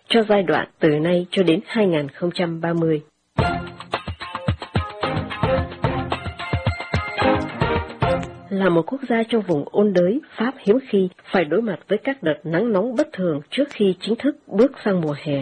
cho giai đoạn từ nay cho đến 2030. Là một quốc gia trong vùng ôn đới, Pháp hiếm khi phải đối mặt với các đợt nắng nóng bất thường trước khi chính thức bước sang mùa hè.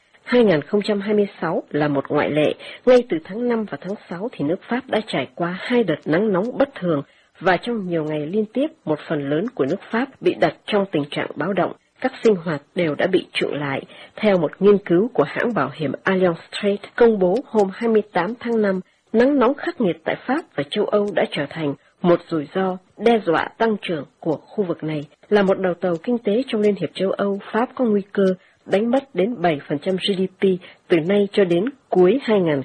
2026 là một ngoại lệ, ngay từ tháng 5 và tháng 6 thì nước Pháp đã trải qua 2 đợt nắng nóng bất thường, và trong nhiều ngày liên tiếp, một phần lớn của nước Pháp bị đặt trong tình trạng báo động, các sinh hoạt đều đã bị chững lại, theo một nghiên cứu của hãng bảo hiểm Allianz Trade công bố hôm 28 tháng 5, nắng nóng khắc nghiệt tại Pháp và châu Âu đã trở thành một rủi ro đe dọa tăng trưởng của khu vực này. Là một đầu tàu kinh tế trong Liên hiệp châu Âu, Pháp có nguy cơ đánh mất đến 7% GDP từ nay cho đến cuối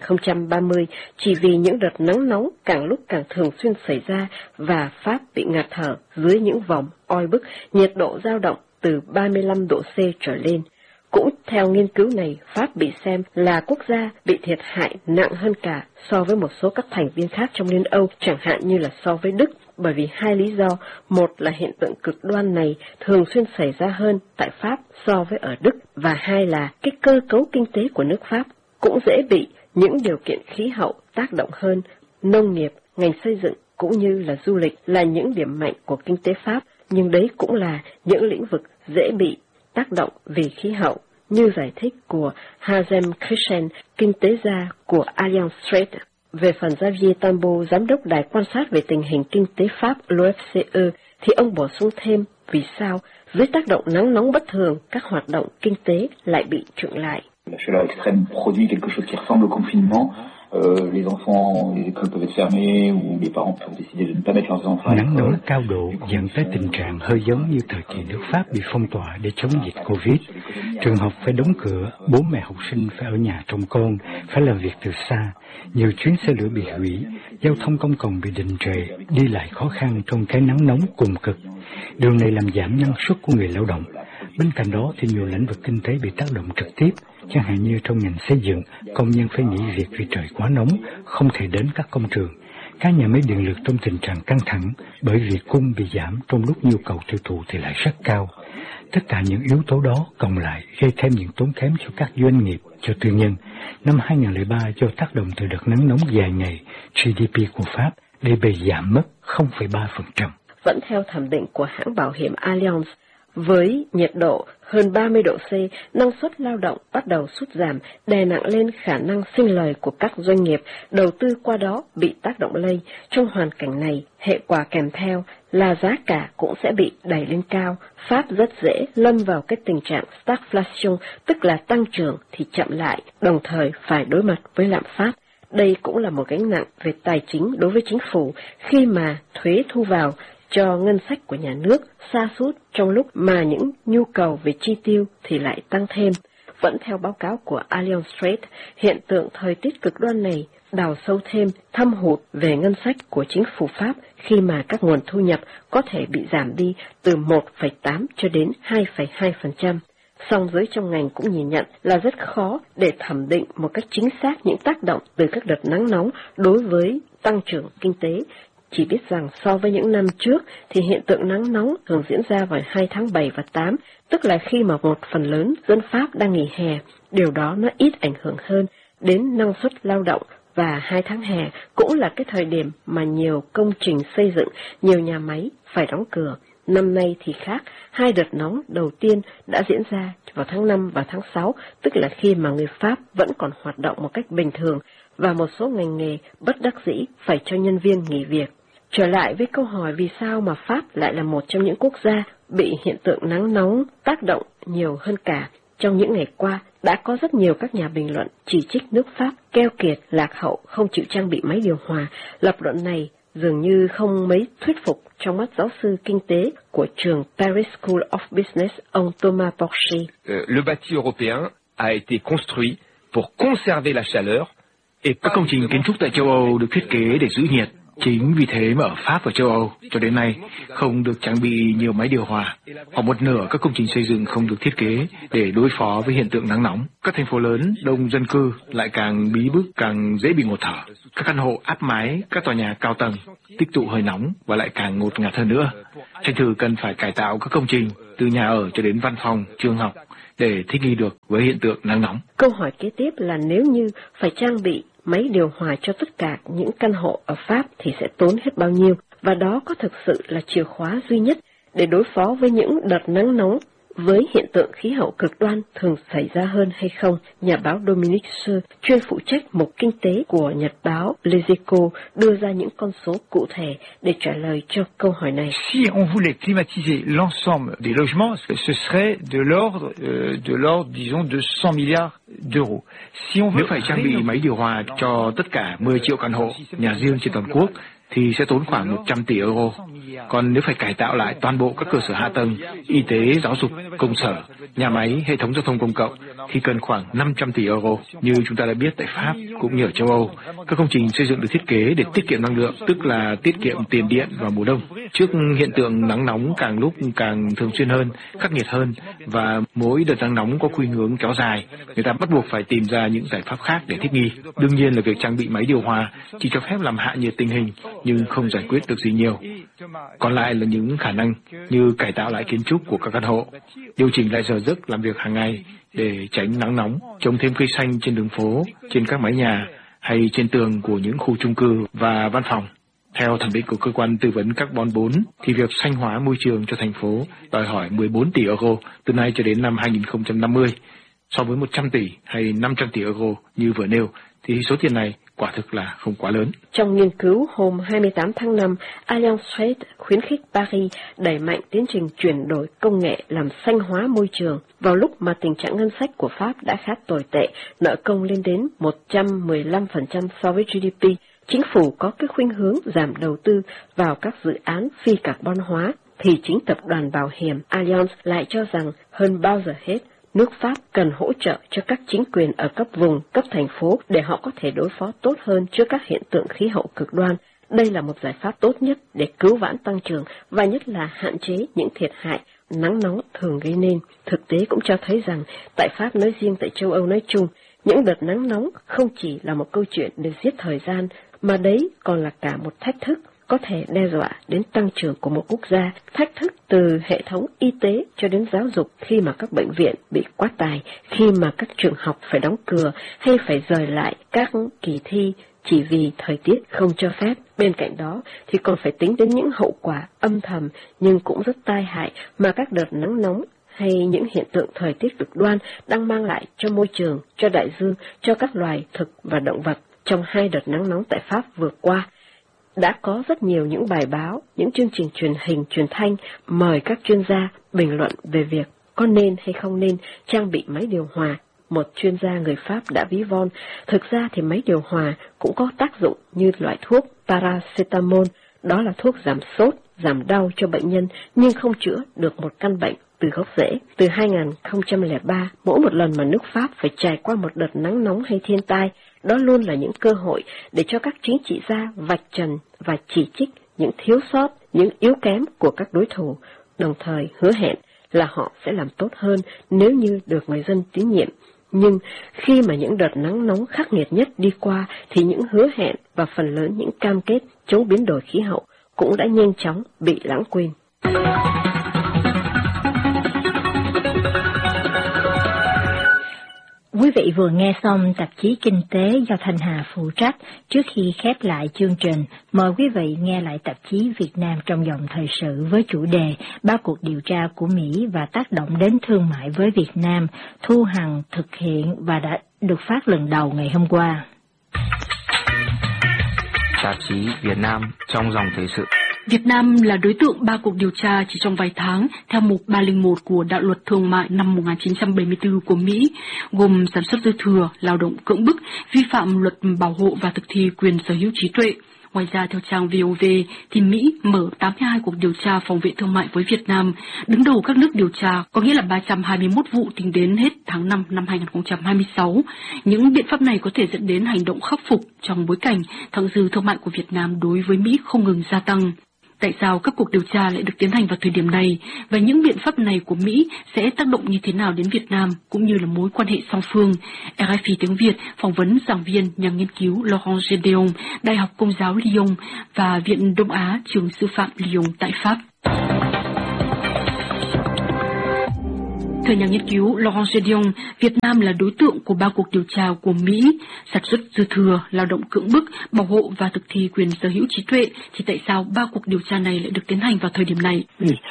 2030 chỉ vì những đợt nắng nóng càng lúc càng thường xuyên xảy ra và Pháp bị ngạt thở dưới những vòng oi bức, nhiệt độ dao động từ 35 độ C trở lên. Cũng theo nghiên cứu này, Pháp bị xem là quốc gia bị thiệt hại nặng hơn cả so với một số các thành viên khác trong Liên Âu, chẳng hạn như là so với Đức, bởi vì 2 lý do. Một là hiện tượng cực đoan này thường xuyên xảy ra hơn tại Pháp so với ở Đức, và 2 là cái cơ cấu kinh tế của nước Pháp cũng dễ bị những điều kiện khí hậu tác động hơn. Nông nghiệp, ngành xây dựng cũng như là du lịch là những điểm mạnh của kinh tế Pháp, nhưng đấy cũng là những lĩnh vực dễ bị tác động vì khí hậu, như giải thích của Hazem Christian, kinh tế gia của Allianz Trade. Về phần Xavier Tambo, giám đốc đài quan sát về tình hình kinh tế Pháp l'OFCE, thì ông bổ sung thêm vì sao dưới tác động nắng nóng bất thường, các hoạt động kinh tế lại bị chững lại. La chaleur extrême produit quelque chose qui ressemble au confinement. Les enfants, les écoles peuvent être fermées ou les parents peuvent décider de ne pas mettre leurs enfants à l'école. Nắng nóng cao độ dẫn tới tình trạng hơi giống như thời kỳ nước Pháp bị phong tỏa để chống dịch Covid. Trường học phải đóng cửa, bố mẹ học sinh phải ở nhà trông con, phải làm việc từ xa. Nhiều chuyến xe lửa bị hủy, giao thông công cộng bị đình trệ, đi lại khó khăn trong cái nắng nóng cùng cực. Điều này làm giảm năng suất của người lao động. Bên cạnh đó thì nhiều lĩnh vực kinh tế bị tác động trực tiếp, chẳng hạn như trong ngành xây dựng, công nhân phải nghỉ việc vì trời quá nóng, không thể đến các công trường. Các nhà máy điện lực trong tình trạng căng thẳng bởi vì cung bị giảm trong lúc nhu cầu tiêu thụ thì lại rất cao. Tất cả những yếu tố đó cộng lại gây thêm những tốn kém cho các doanh nghiệp, cho tư nhân. Năm 2003 do tác động từ đợt nắng nóng dài ngày, GDP của Pháp đã bị giảm mất 0,3%. Vẫn theo thẩm định của hãng bảo hiểm Allianz, với nhiệt độ hơn 30 độ C, năng suất lao động bắt đầu sút giảm, đè nặng lên khả năng sinh lời của các doanh nghiệp, đầu tư qua đó bị tác động lây. Trong hoàn cảnh này, hệ quả kèm theo là giá cả cũng sẽ bị đẩy lên cao. Pháp rất dễ lâm vào cái tình trạng stagflation, tức là tăng trưởng thì chậm lại, đồng thời phải đối mặt với lạm phát. Đây cũng là một gánh nặng về tài chính đối với chính phủ khi mà thuế thu vào cho ngân sách của nhà nước sa sút trong lúc mà những nhu cầu về chi tiêu thì lại tăng thêm. Vẫn theo báo cáo của Allianz Trade, hiện tượng thời tiết cực đoan này đào sâu thêm thâm hụt về ngân sách của chính phủ Pháp khi mà các nguồn thu nhập có thể bị giảm đi từ 1,8 cho đến 2,2%. Song giới trong ngành cũng nhìn nhận là rất khó để thẩm định một cách chính xác những tác động từ các đợt nắng nóng đối với tăng trưởng kinh tế. Chỉ biết rằng so với những năm trước thì hiện tượng nắng nóng thường diễn ra vào 2 tháng 7 và 8, tức là khi mà một phần lớn dân Pháp đang nghỉ hè. Điều đó nó ít ảnh hưởng hơn đến năng suất lao động, và 2 tháng hè cũng là cái thời điểm mà nhiều công trình xây dựng, nhiều nhà máy phải đóng cửa. Năm nay thì khác, 2 đợt nóng đầu tiên đã diễn ra vào tháng 5 và tháng 6, tức là khi mà người Pháp vẫn còn hoạt động một cách bình thường và một số ngành nghề bất đắc dĩ phải cho nhân viên nghỉ việc. Trở lại với câu hỏi vì sao mà Pháp lại là một trong những quốc gia bị hiện tượng nắng nóng tác động nhiều hơn cả. Trong những ngày qua, đã có rất nhiều các nhà bình luận chỉ trích nước Pháp keo kiệt, lạc hậu, không chịu trang bị máy điều hòa. Lập luận này dường như không mấy thuyết phục trong mắt giáo sư kinh tế của trường Paris School of Business, ông Thomas Porcher. Le bâti européen a été construit pour conserver la chaleur. Các công trình kiến trúc tại châu Âu được thiết kế để giữ nhiệt. Chính vì thế mà ở Pháp và châu Âu cho đến nay không được trang bị nhiều máy điều hòa. Khoảng một nửa các công trình xây dựng không được thiết kế để đối phó với hiện tượng nắng nóng. Các thành phố lớn đông dân cư lại càng bí bức, càng dễ bị ngột thở. Các căn hộ áp mái, các tòa nhà cao tầng tích tụ hơi nóng và lại càng ngột ngạt hơn nữa. Thành thử cần phải cải tạo các công trình từ nhà ở cho đến văn phòng, trường học để thích nghi được với hiện tượng nắng nóng. Câu hỏi kế tiếp là nếu như phải trang bị máy điều hòa cho tất cả những căn hộ ở Pháp thì sẽ tốn hết bao nhiêu, và đó có thực sự là chìa khóa duy nhất để đối phó với những đợt nắng nóng với hiện tượng khí hậu cực đoan thường xảy ra hơn hay không? Nhà báo Dominique Seux, chuyên phụ trách mục kinh tế của nhật báo Les Echos, đưa ra những con số cụ thể để trả lời cho câu hỏi này. Si on voulait climatiser l'ensemble des logements, ce serait de l'ordre, disons, de 100 milliards d'euros. Si on Nếu phải trang bị máy điều hòa cho tất cả 10 triệu căn hộ, nhà riêng trên toàn quốc, thì sẽ tốn khoảng 100 tỷ euro. Còn nếu phải cải tạo lại toàn bộ các cơ sở hạ tầng, y tế, giáo dục, công sở, nhà máy, hệ thống giao thông công cộng, thì cần khoảng 500 tỷ euro. Như chúng ta đã biết tại Pháp cũng như ở châu Âu, các công trình xây dựng được thiết kế để tiết kiệm năng lượng, tức là tiết kiệm tiền điện vào mùa đông. Trước hiện tượng nắng nóng càng lúc càng thường xuyên hơn, khắc nghiệt hơn, và mỗi đợt nắng nóng có khuynh hướng kéo dài, người ta bắt buộc phải tìm ra những giải pháp khác để thích nghi. Đương nhiên là việc trang bị máy điều hòa chỉ cho phép làm hạ nhiệt tình hình, nhưng không giải quyết được gì nhiều. Còn lại là những khả năng như cải tạo lại kiến trúc của các căn hộ, điều chỉnh lại giờ giấc làm việc hàng ngày để tránh nắng nóng, trồng thêm cây xanh trên đường phố, trên các mái nhà hay trên tường của những khu chung cư và văn phòng. Theo thẩm định của cơ quan tư vấn Carbon 4, thì việc xanh hóa môi trường cho thành phố đòi hỏi 14 tỷ euro từ nay cho đến năm 2050. So với 100 tỷ hay 500 tỷ euro như vừa nêu, thì số tiền này quả thực là không quá lớn. Trong nghiên cứu hôm 28 tháng 5, Allianz Suisse khuyến khích Paris đẩy mạnh tiến trình chuyển đổi công nghệ làm xanh hóa môi trường vào lúc mà tình trạng ngân sách của Pháp đã khá tồi tệ, nợ công lên đến 115% so với GDP. Chính phủ có cái khuynh hướng giảm đầu tư vào các dự án phi carbon hóa, thì chính tập đoàn bảo hiểm Allianz lại cho rằng hơn bao giờ hết, nước Pháp cần hỗ trợ cho các chính quyền ở cấp vùng, cấp thành phố để họ có thể đối phó tốt hơn trước các hiện tượng khí hậu cực đoan. Đây là một giải pháp tốt nhất để cứu vãn tăng trưởng và nhất là hạn chế những thiệt hại nắng nóng thường gây nên. Thực tế cũng cho thấy rằng tại Pháp nói riêng, tại châu Âu nói chung, những đợt nắng nóng không chỉ là một câu chuyện để giết thời gian, mà đấy còn là cả một thách thức có thể đe dọa đến tăng trưởng của một quốc gia, thách thức từ hệ thống y tế cho đến giáo dục khi mà các bệnh viện bị quá tải, khi mà các trường học phải đóng cửa hay phải rời lại các kỳ thi chỉ vì thời tiết không cho phép. Bên cạnh đó thì còn phải tính đến những hậu quả âm thầm nhưng cũng rất tai hại mà các đợt nắng nóng hay những hiện tượng thời tiết cực đoan đang mang lại cho môi trường, cho đại dương, cho các loài thực và động vật. Trong 2 đợt nắng nóng tại Pháp vừa qua, đã có rất nhiều những bài báo, những chương trình truyền hình, truyền thanh mời các chuyên gia bình luận về việc có nên hay không nên trang bị máy điều hòa. Một chuyên gia người Pháp đã ví von, thực ra thì máy điều hòa cũng có tác dụng như loại thuốc paracetamol, đó là thuốc giảm sốt, giảm đau cho bệnh nhân nhưng không chữa được một căn bệnh từ gốc rễ. Từ 2003, mỗi một lần mà nước Pháp phải trải qua một đợt nắng nóng hay thiên tai, đó luôn là những cơ hội để cho các chính trị gia vạch trần và chỉ trích những thiếu sót, những yếu kém của các đối thủ, đồng thời hứa hẹn là họ sẽ làm tốt hơn nếu như được người dân tín nhiệm. Nhưng khi mà những đợt nắng nóng khắc nghiệt nhất đi qua thì những hứa hẹn và phần lớn những cam kết chống biến đổi khí hậu cũng đã nhanh chóng bị lãng quên. Quý vị vừa nghe xong tạp chí Kinh tế do Thanh Hà phụ trách. Trước khi khép lại chương trình, mời quý vị nghe lại tạp chí Việt Nam trong dòng thời sự với chủ đề 3 cuộc điều tra của Mỹ và tác động đến thương mại với Việt Nam, Thu Hằng thực hiện và đã được phát lần đầu ngày hôm qua. Tạp chí Việt Nam trong dòng thời sự. Việt Nam là đối tượng 3 cuộc điều tra chỉ trong vài tháng theo mục 301 của Đạo luật Thương mại năm 1974 của Mỹ, gồm sản xuất dư thừa, lao động cưỡng bức, vi phạm luật bảo hộ và thực thi quyền sở hữu trí tuệ. Ngoài ra, theo trang VOV, thì Mỹ mở 82 cuộc điều tra phòng vệ thương mại với Việt Nam, đứng đầu các nước điều tra, có nghĩa là 321 vụ tính đến hết tháng 5 năm 2026. Những biện pháp này có thể dẫn đến hành động khắc phục trong bối cảnh thặng dư thương mại của Việt Nam đối với Mỹ không ngừng gia tăng. Tại sao các cuộc điều tra lại được tiến hành vào thời điểm này, và những biện pháp này của Mỹ sẽ tác động như thế nào đến Việt Nam, cũng như là mối quan hệ song phương? RFI tiếng Việt phỏng vấn giảng viên nhà nghiên cứu Laurent Gedeon, Đại học Công giáo Lyon và Viện Đông Á, trường sư phạm Lyon tại Pháp. Theo nhà nghiên cứu Laurent Dion, Việt Nam là đối tượng của 3 cuộc điều tra của Mỹ, sản xuất dư thừa, lao động cưỡng bức, bảo hộ và thực thi quyền sở hữu trí tuệ. Thì tại sao 3 cuộc điều tra này lại được tiến hành vào thời điểm này?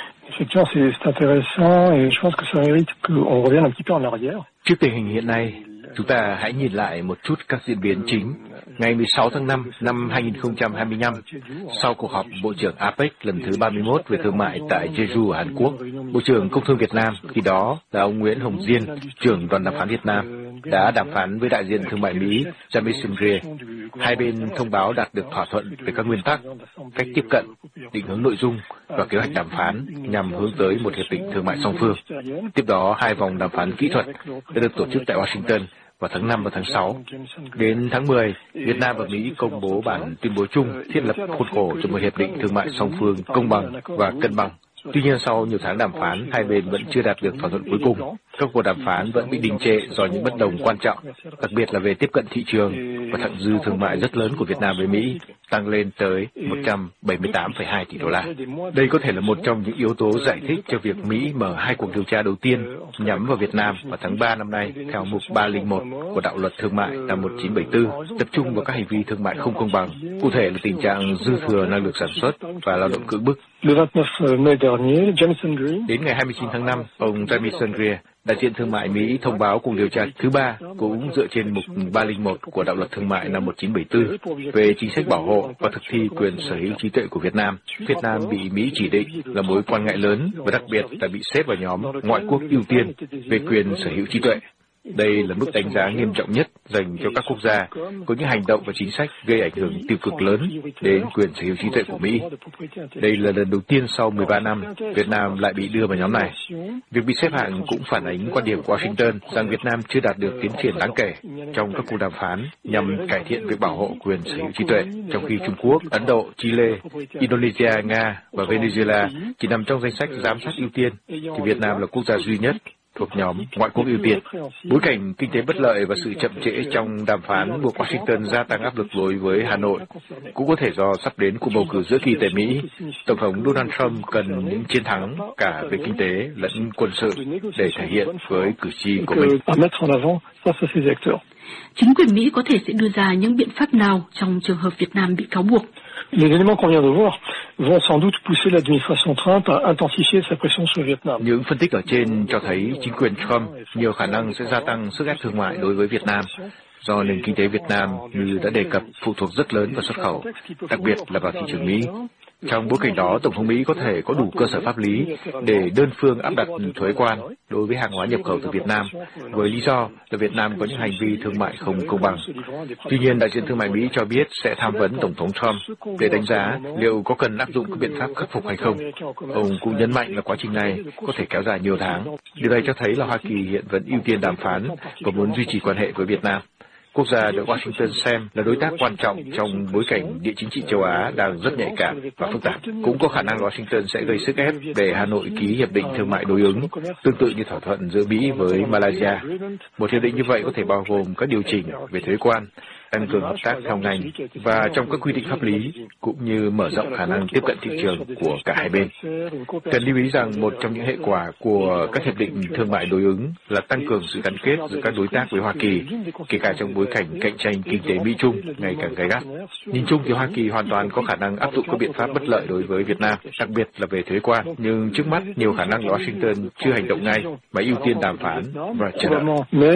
Trước tình hình hiện nay, chúng ta hãy nhìn lại một chút các diễn biến chính. Ngày 16 tháng 5 năm 2025, sau cuộc họp Bộ trưởng APEC lần thứ 31 về thương mại tại Jeju, Hàn Quốc, Bộ trưởng Công thương Việt Nam, khi đó là ông Nguyễn Hồng Diên, trưởng đoàn đàm phán Việt Nam, đã đàm phán với đại diện thương mại Mỹ Jamison Greer. Hai bên thông báo đạt được thỏa thuận về các nguyên tắc, cách tiếp cận, định hướng nội dung và kế hoạch đàm phán nhằm hướng tới một hiệp định thương mại song phương. Tiếp đó, 2 vòng đàm phán kỹ thuật đã được tổ chức tại Washington vào tháng 5 và tháng 6. Đến tháng 10, Việt Nam và Mỹ công bố bản tuyên bố chung thiết lập khuôn khổ cho một hiệp định thương mại song phương công bằng và cân bằng. Tuy nhiên, sau nhiều tháng đàm phán, hai bên vẫn chưa đạt được thỏa thuận cuối cùng. Các cuộc đàm phán vẫn bị đình trệ do những bất đồng quan trọng, đặc biệt là về tiếp cận thị trường và thặng dư thương mại rất lớn của Việt Nam với Mỹ, tăng lên tới 178,2 tỷ đô la. Đây có thể là một trong những yếu tố giải thích cho việc Mỹ mở 2 cuộc điều tra đầu tiên nhắm vào Việt Nam vào tháng 3 năm nay theo mục 301 của Đạo luật Thương mại năm 1974, tập trung vào các hành vi thương mại không công bằng, cụ thể là tình trạng dư thừa năng lực sản xuất và lao động cưỡng bức. Đến ngày 29 tháng 5, ông Jamison Greer, đại diện thương mại Mỹ, thông báo cuộc điều tra thứ 3 cũng dựa trên mục 301 của Đạo luật Thương mại năm 1974 về chính sách bảo hộ và thực thi quyền sở hữu trí tuệ của Việt Nam. Việt Nam bị Mỹ chỉ định là mối quan ngại lớn và đặc biệt là bị xếp vào nhóm ngoại quốc ưu tiên về quyền sở hữu trí tuệ. Đây là mức đánh giá nghiêm trọng nhất dành cho các quốc gia có những hành động và chính sách gây ảnh hưởng tiêu cực lớn đến quyền sở hữu trí tuệ của Mỹ. Đây là lần đầu tiên sau 13 năm Việt Nam lại bị đưa vào nhóm này. Việc bị xếp hạng cũng phản ánh quan điểm của Washington rằng Việt Nam chưa đạt được tiến triển đáng kể trong các cuộc đàm phán nhằm cải thiện việc bảo hộ quyền sở hữu trí tuệ, trong khi Trung Quốc, Ấn Độ, Chile, Indonesia, Nga và Venezuela chỉ nằm trong danh sách giám sát ưu tiên, thì Việt Nam là quốc gia duy nhất thuộc nhóm ngoại quốc ưu tiên. Bối cảnh kinh tế bất lợi và sự chậm trễ trong đàm phán buộc Washington gia tăng áp lực đối với Hà Nội. Cũng có thể do sắp đến cuộc bầu cử giữa kỳ tại Mỹ, Tổng thống Donald Trump cần những chiến thắng cả về kinh tế lẫn quân sự để thể hiện với cử tri của mình. Chính quyền Mỹ có thể sẽ đưa ra những biện pháp nào trong trường hợp Việt Nam bị cáo buộc? Les éléments qu'on vient de voir vont sans doute pousser l'administration Trump à intensifier sa pression sur Vietnam. Những phân tích ở trên cho thấy chính quyền Trump nhiều khả năng sẽ gia tăng sức ép thương mại đối với Việt Nam, do nền kinh tế Việt Nam như đã đề cập phụ thuộc rất lớn vào xuất khẩu, đặc biệt là vào thị trường Mỹ. Trong bối cảnh đó, Tổng thống Mỹ có thể có đủ cơ sở pháp lý để đơn phương áp đặt thuế quan đối với hàng hóa nhập khẩu từ Việt Nam, với lý do là Việt Nam có những hành vi thương mại không công bằng. Tuy nhiên, đại diện thương mại Mỹ cho biết sẽ tham vấn Tổng thống Trump để đánh giá liệu có cần áp dụng các biện pháp khắc phục hay không. Ông cũng nhấn mạnh là quá trình này có thể kéo dài nhiều tháng. Điều này cho thấy là Hoa Kỳ hiện vẫn ưu tiên đàm phán và muốn duy trì quan hệ với Việt Nam. Quốc gia được Washington xem là đối tác quan trọng trong bối cảnh địa chính trị châu Á đang rất nhạy cảm và phức tạp. Cũng có khả năng Washington sẽ gây sức ép để Hà Nội ký hiệp định thương mại đối ứng, tương tự như thỏa thuận giữa Mỹ với Malaysia. Một hiệp định như vậy có thể bao gồm các điều chỉnh về thuế quan, tăng cường hợp tác theo ngành và trong các quy định pháp lý, cũng như mở rộng khả năng tiếp cận thị trường của cả hai bên. Cần lưu ý rằng một trong những hệ quả của các hiệp định thương mại đối ứng là tăng cường sự gắn kết giữa các đối tác với Hoa Kỳ, kể cả trong bối cảnh cạnh tranh kinh tế Mỹ-Trung ngày càng gay gắt. Nhìn chung thì Hoa Kỳ hoàn toàn có khả năng áp dụng các biện pháp bất lợi đối với Việt Nam, đặc biệt là về thuế quan, nhưng trước mắt nhiều khả năng là Washington chưa hành động ngay mà ưu tiên đàm phán và chờ đợi.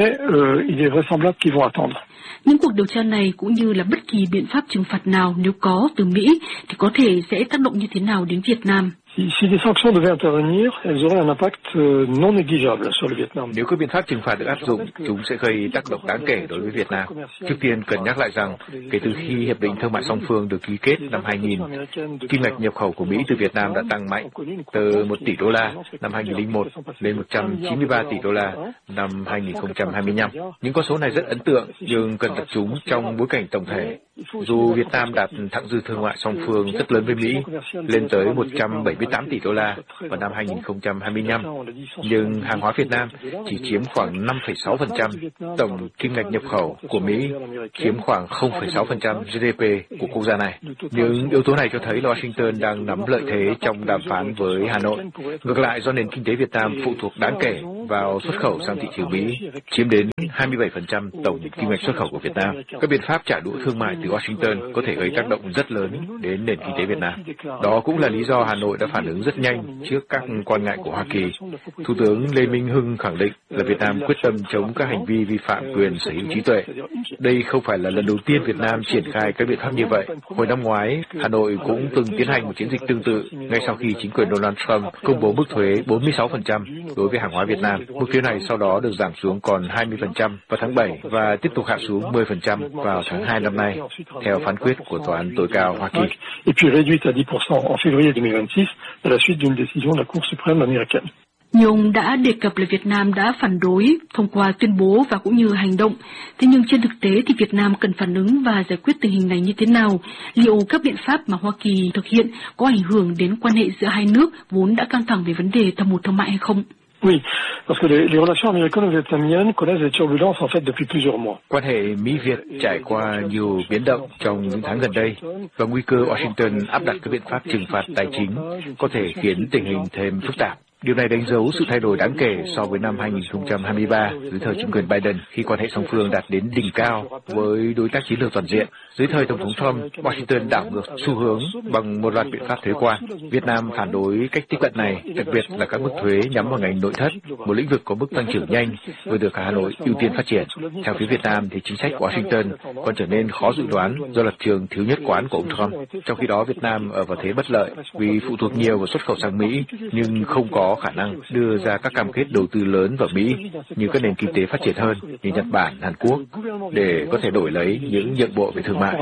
Những cuộc điều tra này cũng như là bất kỳ biện pháp trừng phạt nào nếu có từ Mỹ thì có thể sẽ tác động như thế nào đến Việt Nam? Si des sanctions devaient intervenir, elles auraient un impact non négligeable sur le Vietnam. Nếu các biện pháp trừng phạt được áp dụng, chúng sẽ gây tác động đáng kể đối với Việt Nam. Trước tiên, cần nhắc lại rằng, kể từ khi Hiệp định Thương mại song phương được ký kết năm 2000, kim ngạch nhập khẩu của Mỹ từ Việt Nam đã tăng mạnh từ 1 tỷ đô la năm 2001 lên 193 tỷ đô la năm 2025. Những con số này rất ấn tượng, nhưng cần tập trung trong bối cảnh tổng thể. Dù Việt Nam đạt thặng dư thương mại song phương rất lớn với Mỹ, lên tới 173 78 tỷ đô la vào năm 2025, nhưng hàng hóa Việt Nam chỉ chiếm khoảng 5,6% tổng kim ngạch nhập khẩu của Mỹ, chiếm khoảng 0,6% GDP của quốc gia này. Những yếu tố này cho thấy Washington đang nắm lợi thế trong đàm phán với Hà Nội. Ngược lại, do nền kinh tế Việt Nam phụ thuộc đáng kể vào xuất khẩu sang thị trường Mỹ, chiếm đến 27% tổng kim ngạch xuất khẩu của Việt Nam, các biện pháp trả đũa thương mại từ Washington có thể gây tác động rất lớn đến nền kinh tế Việt Nam. Đó cũng là lý do Hà Nội đã phản ứng rất nhanh trước các quan ngại của Hoa Kỳ. Thủ tướng Lê Minh Hưng khẳng định là Việt Nam quyết tâm chống các hành vi vi phạm quyền sở hữu trí tuệ. Đây không phải là lần đầu tiên Việt Nam triển khai các biện pháp như vậy. Hồi năm ngoái, Hà Nội cũng từng tiến hành một chiến dịch tương tự ngay sau khi chính quyền Donald Trump công bố mức thuế 46% đối với hàng hóa Việt Nam. Mức thuế này sau đó được giảm xuống còn 20% vào tháng 7 và tiếp tục hạ xuống 10% vào tháng 2 năm nay, theo phán quyết của Tòa án tối cao Hoa Kỳ. Như ông đã đề cập là Việt Nam đã phản đối thông qua tuyên bố và cũng như hành động. Thế nhưng trên thực tế thì Việt Nam cần phản ứng và giải quyết tình hình này như thế nào? Liệu các biện pháp mà Hoa Kỳ thực hiện có ảnh hưởng đến quan hệ giữa hai nước vốn đã căng thẳng về vấn đề thâm hụt thương mại hay không? Oui, parce que les relations américano-vietnamiennes connaissent des turbulences en fait depuis plusieurs mois. Quan hệ Mỹ-Việt trải qua nhiều biến động trong những tháng gần đây và nguy cơ Washington áp đặt các biện pháp trừng phạt tài chính có thể khiến tình hình thêm phức tạp. Điều này đánh dấu sự thay đổi đáng kể so với năm 2023 dưới thời chính quyền Biden, khi quan hệ song phương đạt đến đỉnh cao với đối tác chiến lược toàn diện. Dưới thời Tổng thống Trump, Washington đảo ngược xu hướng bằng một loạt biện pháp thuế quan. Việt Nam phản đối cách tiếp cận này, đặc biệt là các mức thuế nhắm vào ngành nội thất, một lĩnh vực có mức tăng trưởng nhanh, vừa được Hà Nội ưu tiên phát triển. Theo phía Việt Nam thì chính sách của Washington còn trở nên khó dự đoán do lập trường thiếu nhất quán của ông Trump. Trong khi đó, Việt Nam ở vào thế bất lợi vì phụ thuộc nhiều vào xuất khẩu sang Mỹ, nhưng không có khả năng đưa ra các cam kết đầu tư lớn vào Mỹ như các nền kinh tế phát triển hơn như Nhật Bản, Hàn Quốc để có thể đổi lấy những nhượng bộ về thương mại.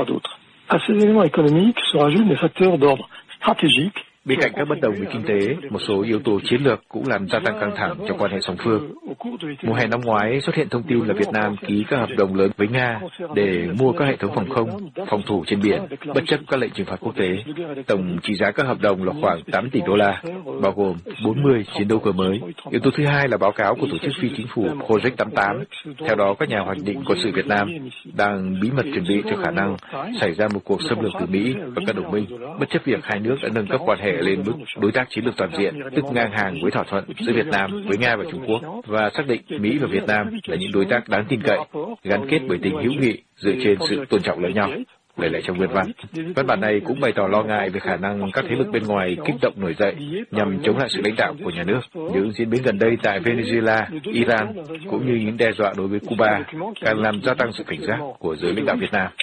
Bên cạnh các bất đồng về kinh tế, một số yếu tố chiến lược cũng làm gia tăng căng thẳng trong quan hệ song phương. Mùa hè năm ngoái xuất hiện thông tin là Việt Nam ký các hợp đồng lớn với Nga để mua các hệ thống phòng không, phòng thủ trên biển, bất chấp các lệnh trừng phạt quốc tế. Tổng trị giá các hợp đồng là khoảng 8 tỷ đô la, bao gồm 40 chiến đấu cơ mới. Yếu tố thứ hai là báo cáo của tổ chức phi chính phủ Project 88. Theo đó, các nhà hoạch định quân sự Việt Nam đang bí mật chuẩn bị cho khả năng xảy ra một cuộc xâm lược từ Mỹ và các đồng minh, bất chấp việc hai nước đã nâng cấp quan hệ lên mức đối tác chiến lược toàn diện, tức ngang hàng với thỏa thuận giữa Việt Nam với Nga và Trung Quốc, và xác định Mỹ và Việt Nam là những đối tác đáng tin cậy, gắn kết bởi tình hữu nghị dựa trên sự tôn trọng lẫn nhau. Lời lẽ trong nguyên văn. Văn bản này cũng bày tỏ lo ngại về khả năng các thế lực bên ngoài kích động nổi dậy nhằm chống lại sự lãnh đạo của nhà nước. Những diễn biến gần đây tại Venezuela, Iran cũng như những đe dọa đối với Cuba càng làm gia tăng sự cảnh giác của giới lãnh đạo Việt Nam.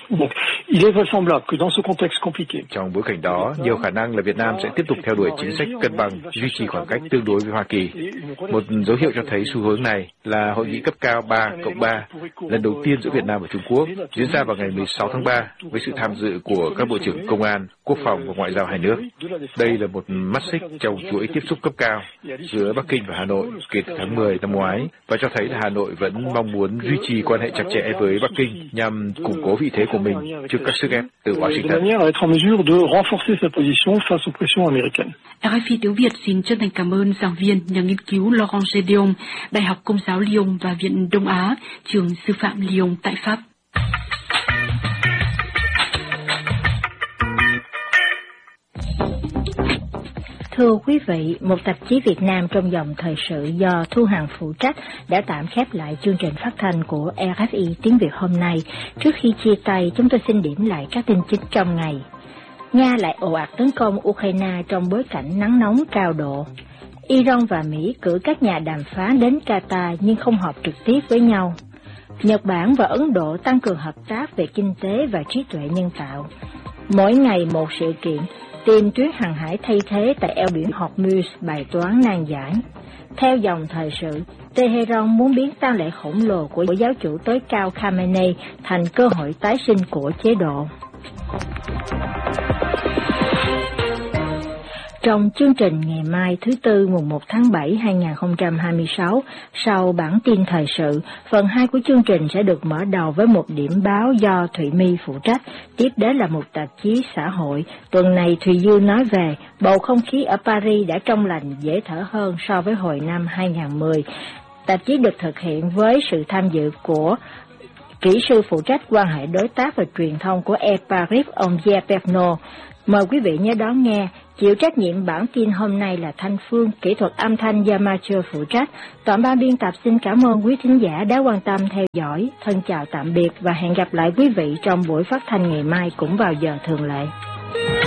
Trong bối cảnh đó, nhiều khả năng là Việt Nam sẽ tiếp tục theo đuổi chính sách cân bằng, duy trì khoảng cách tương đối với Hoa Kỳ. Một dấu hiệu cho thấy xu hướng này là hội nghị cấp cao 3+3 lần đầu tiên giữa Việt Nam và Trung Quốc diễn ra vào ngày 16 tháng 3 với sự tham dự của các bộ trưởng công an, quốc phòng và ngoại giao hai nước. Đây là một mắt xích trong chuỗi tiếp xúc cấp cao giữa Bắc Kinh và Hà Nội kể từ tháng 10 năm ngoái và cho thấy là Hà Nội vẫn mong muốn duy trì quan hệ chặt chẽ với Bắc Kinh nhằm củng cố vị thế của mình trước các sức ép từ Washington. RFI tiếng Việt xin chân thành cảm ơn giảng viên, nhà nghiên cứu Laurent Gédéon, Đại học Công giáo Lyon và Viện Đông Á, trường sư phạm Lyon tại Pháp. Thưa quý vị, một tạp chí Việt Nam trong dòng thời sự do Thu Hằng phụ trách đã tạm khép lại chương trình phát thanh của RFI tiếng Việt hôm nay. Trước khi chia tay, chúng tôi xin điểm lại các tin chính trong ngày. Nga lại ồ ạt tấn công Ukraine trong bối cảnh nắng nóng cao độ. Iran và Mỹ cử các nhà đàm phán đến Qatar nhưng không họp trực tiếp với nhau. Nhật Bản và Ấn Độ tăng cường hợp tác về kinh tế và trí tuệ nhân tạo. Mỗi ngày một sự kiện, tìm tuyến hàng hải thay thế tại eo biển Hormuz, bài toán nan giải. Theo dòng thời sự, Tehran muốn biến tang lễ khổng lồ của giáo chủ tối cao Khamenei thành cơ hội tái sinh của chế độ. Trong chương trình ngày mai thứ Tư mùng 1 tháng 7 2026, sau bản tin thời sự, phần 2 của chương trình sẽ được mở đầu với một điểm báo do Thụy My phụ trách, tiếp đến là một tạp chí xã hội. Tuần này Thùy Dư nói về bầu không khí ở Paris đã trong lành, dễ thở hơn so với hồi năm 2010. Tạp chí được thực hiện với sự tham dự của kỹ sư phụ trách quan hệ đối tác và truyền thông của Air Paris, ông Pierre Pernod. Mời quý vị nhớ đón nghe. Chịu trách nhiệm bản tin hôm nay là Thanh Phương, kỹ thuật âm thanh do Mathieu phụ trách. Toàn ban biên tập xin cảm ơn quý thính giả đã quan tâm theo dõi. Thân chào tạm biệt và hẹn gặp lại quý vị trong buổi phát thanh ngày mai cũng vào giờ thường lệ.